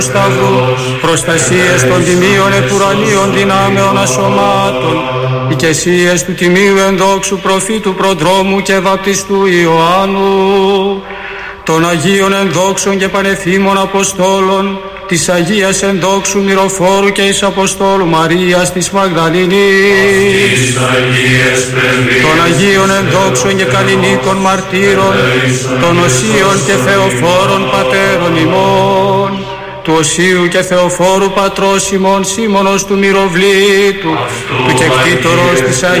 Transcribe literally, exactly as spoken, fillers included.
Σταυρού, προστασίες των τιμίων επουρανίων δυνάμεων ασωμάτων, οικεσίες του τιμίου ενδόξου προφήτου προδρόμου και βαπτιστού Ιωάννου, των Αγίων ενδόξων και πανεφήμων Αποστόλων, της Αγίας ενδόξου Μυροφόρου και εις Αποστόλου Μαρίας της Μαγδαληνής, των Αγίων ενδόξων και καλλινίκων μαρτύρων, των Οσίων και Θεοφόρων πατέρων ημών, του Οσίου και Θεοφόρου πατρός ημών Σίμωνος του Μυροβλήτου, του κεκτήτορος της Αγίας